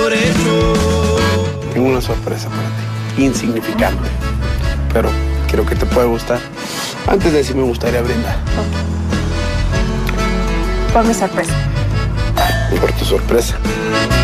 Tengo una sorpresa para ti, insignificante, pero creo que te puede gustar. Antes de eso me gustaría brindar. Por mi sorpresa. Por tu sorpresa.